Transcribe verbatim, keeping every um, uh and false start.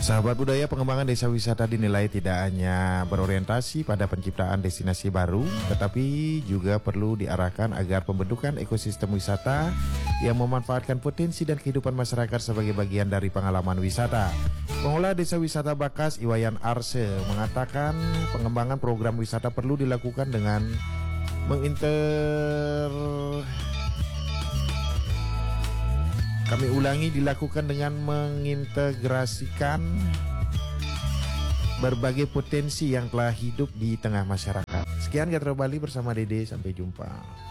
Sahabat budaya, pengembangan desa wisata dinilai tidak hanya berorientasi pada penciptaan destinasi baru, tetapi juga perlu diarahkan agar pembentukan ekosistem wisata yang memanfaatkan potensi dan kehidupan masyarakat sebagai bagian dari pengalaman wisata. Pengelola Desa Wisata Bakas, Iwayan Arse, mengatakan pengembangan program wisata perlu dilakukan dengan menginter Kami ulangi dilakukan dengan mengintegrasikan berbagai potensi yang telah hidup di tengah masyarakat. Sekian Gatra Bali bersama Dede, sampai jumpa.